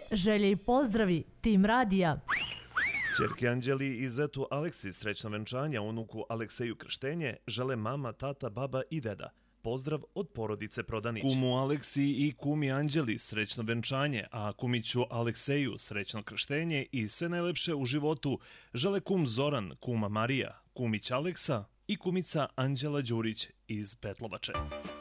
želje i pozdravi, tim radija. Ćerki Anđeli i zetu Aleksi srećno venčanja, unuku Alekseju krštenje, žele mama, tata, baba i deda. Pozdrav od porodice Prodanić. Kumu Aleksi i kumi Anđeli srećno venčanje, a kumiću Alekseju srećno krštenje i sve najlepše u životu žele kum Zoran, kuma Marija, kumić Aleksa i kumica Anđela Đurić iz Petlovače.